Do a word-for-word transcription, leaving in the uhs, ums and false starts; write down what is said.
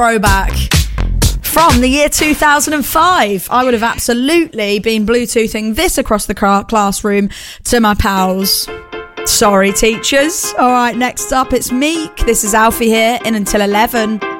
Throwback from the year two thousand five. I would have absolutely been Bluetoothing this across the classroom to my pals. Sorry, teachers. All right, next up, it's Meek. This is Alfie here in Until eleven.